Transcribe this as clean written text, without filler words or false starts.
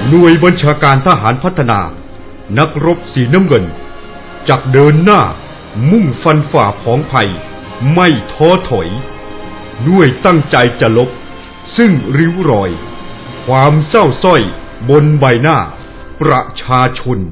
หน่วยบัญชาการทหารพัฒนานักรบสีน้ำเงินจักเดินหน้ามุ่งฟันฝ่าผองภัยไม่ท้อถอยด้วยตั้งใจจะลบซึ่งริ้วรอยความเศร้าส้อยบนใบหน้าประชาชน